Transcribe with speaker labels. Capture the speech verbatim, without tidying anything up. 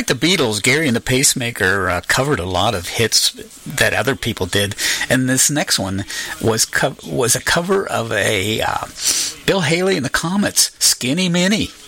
Speaker 1: the Beatles, Gary and the Pacemaker uh, covered a lot of hits that other people did, and this next one was co- was a cover of a uh, Bill Haley and the Comets, Skinny Minnie.